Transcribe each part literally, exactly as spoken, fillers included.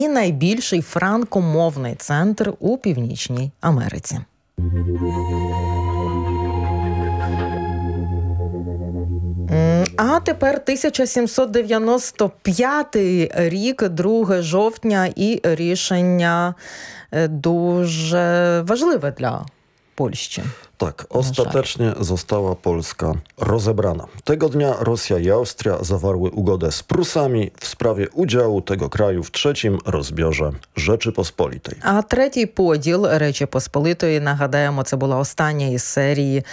і найбільший франкомовний центр у Північній Америці. А тепер тисяча сімсот дев'яносто п'ятий рік, друге жовтня, і рішення дуже важливе dla Польщі. Tak, ostatecznie została Polska rozebrana. Tego dnia Rosja i Austria zawarły ugodę z Prusami w sprawie udziału tego kraju w trzecim rozbiorze Rzeczypospolitej. А третій поділ Речі Посполитої, нагадаємо, це була остання із серії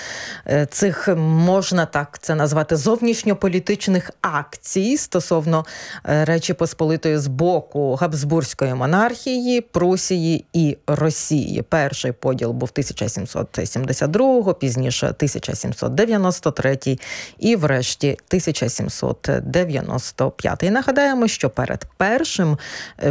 цих, можна так це назвати, зовнішньополітичних акцій стосовно Речі Посполитої з боку Габсбурзької монархії, Прусії і Росії. Перший поділ був тисяча сімсот сімдесят другого, пізніше тисяча сімсот дев'яносто третій і врешті тисяча сімсот дев'яносто п'ятий. Нагадаємо, що перед першим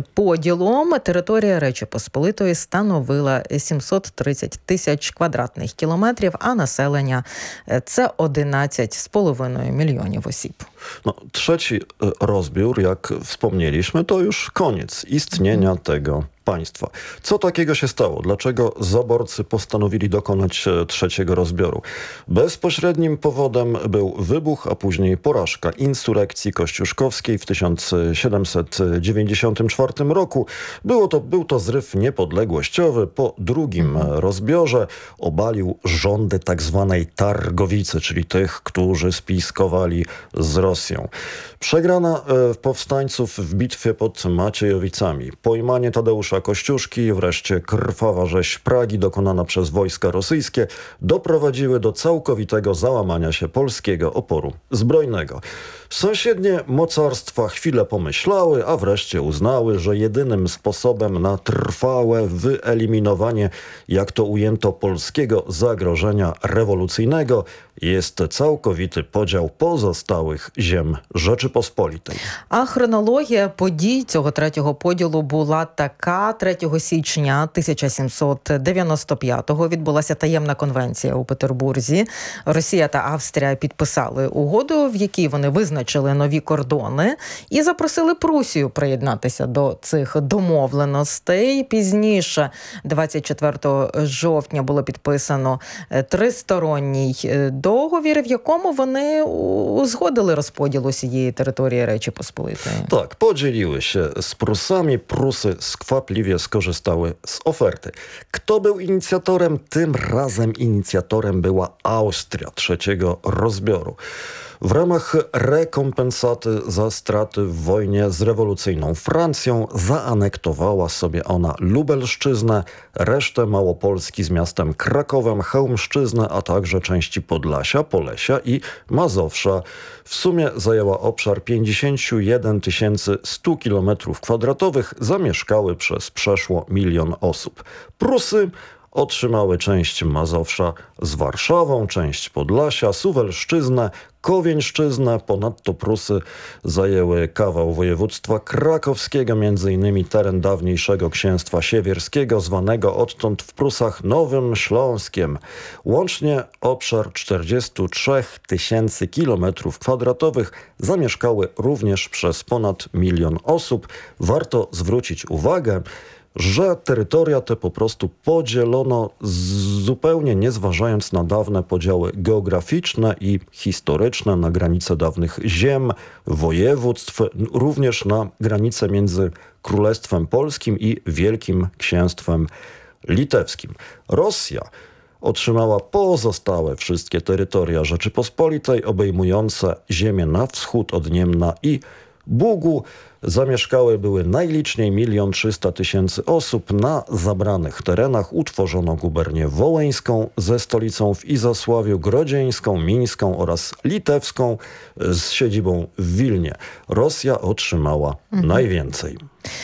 поділом територія Речі Посполитої становила сімсот тридцять тисяч квадратних кілометрів, а населення – це одинадцять з половиною мільйонів осіб. No, trzeci rozbiór, jak wspomnieliśmy, to już koniec istnienia tego państwa. Co takiego się stało? Dlaczego zaborcy postanowili dokonać trzeciego rozbioru? Bezpośrednim powodem był wybuch, a później porażka insurekcji kościuszkowskiej w tysiąc siedemset dziewięćdziesiątym czwartym roku. Było to, był to zryw niepodległościowy. Po drugim rozbiorze obalił rządy tak zwanej Targowicy, czyli tych, którzy spiskowali z Rosją. Przegrana e, powstańców w bitwie pod Maciejowicami, pojmanie Tadeusza Kościuszki, wreszcie krwawa rzeź Pragi dokonana przez wojska rosyjskie doprowadziły do całkowitego załamania się polskiego oporu zbrojnego. Sąsiednie mocarstwa chwilę pomyślały, a wreszcie uznały, że jedynym sposobem na trwałe wyeliminowanie, jak to ujęto, polskiego zagrożenia rewolucyjnego jest całkowity podział pozostałych ziem Rzeczypospolitej. А хронологія подій цього третього поділу була така. третього січня тисяча сімсот дев'яносто п'ятого відбулася таємна конвенція у Петербурзі. Росія та Австрія підписали угоду, в якій вони визначили нові кордони і запросили Прусію приєднатися до цих домовленостей. Пізніше, двадцять четвертого жовтня, було підписано тристоронній договір, в якому вони узгодили розподіл усієї території Речі Посполитої. Tak, podzieliły się z Prusami. Prusy skwapliwie skorzystały z oferty. Kto był inicjatorem? Tym razem inicjatorem była Austria trzeciego rozbioru. W ramach rekompensaty za straty w wojnie z rewolucyjną Francją zaanektowała sobie ona Lubelszczyznę, resztę Małopolski z miastem Krakowem, Chełmszczyznę, a także części Podlasia, Polesia i Mazowsza. W sumie zajęła obszar pięćdziesiąt jeden tysięcy sto kilometrów kwadratowych, zamieszkały przez przeszło milion osób. Prusy otrzymały część Mazowsza z Warszawą, część Podlasia, Suwalszczyznę, Kowieńszczyznę. Ponadto Prusy zajęły kawał województwa krakowskiego, między innymi teren dawniejszego księstwa siewierskiego, zwanego odtąd w Prusach Nowym Śląskiem. Łącznie obszar czterdzieści trzy tysięcy kilometrów kwadratowych zamieszkały również przez ponad milion osób. Warto zwrócić uwagę, że terytoria te po prostu podzielono zupełnie nie zważając na dawne podziały geograficzne i historyczne, na granice dawnych ziem, województw, również na granice między Królestwem Polskim i Wielkim Księstwem Litewskim. Rosja otrzymała pozostałe wszystkie terytoria Rzeczypospolitej, obejmujące ziemię na wschód od Niemna i Bugu. Zamieszkałe były najliczniej milion trzysta tysięcy osób. Na zabranych terenach utworzono gubernię wołyńską ze stolicą w Izasławiu, grodzieńską, mińską oraz litewską z siedzibą w Wilnie. Rosja otrzymała mhm. najwięcej.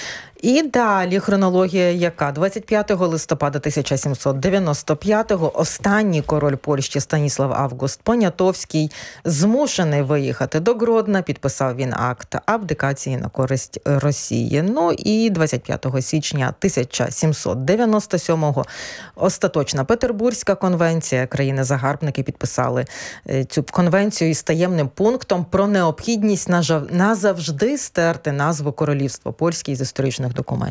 І далі хронологія яка? двадцять п'ятого листопада тисяча сімсот дев'яносто п'ятого останній король Польщі Станіслав Август Понятовський змушений виїхати до Гродно. Підписав він акт абдикації на користь Росії. Ну і двадцять п'ятого січня тисяча сімсот дев'яносто сьомого остаточна Петербурзька конвенція. Країни-загарбники підписали цю конвенцію із таємним пунктом про необхідність назавжди стерти назву Королівство Польське з історичних документів.